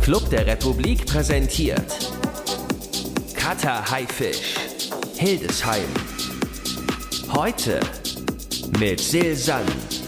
Club der Republik präsentiert Cutter Haifisch, Hildesheim. Heute mit Silsan.